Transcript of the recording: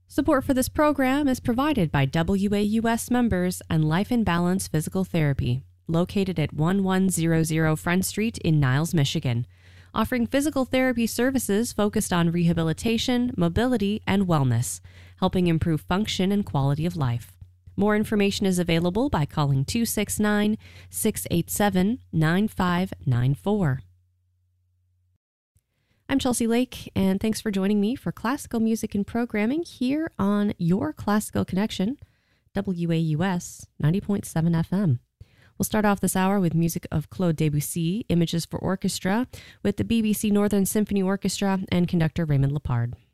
Support for this program is provided by WAUS members and Life in Balance Physical Therapy, located at 1100 Front Street in Niles, Michigan, offering physical therapy services focused on rehabilitation, mobility, and wellness, helping improve function and quality of life. More information is available by calling 269-687-9594. I'm Chelsea Lake, and thanks for joining me for classical music and programming here on Your Classical Connection, WAUS 90.7 FM. We'll start off this hour with music of Claude Debussy, Images for Orchestra, with the BBC Northern Symphony Orchestra and conductor Raymond Lepard.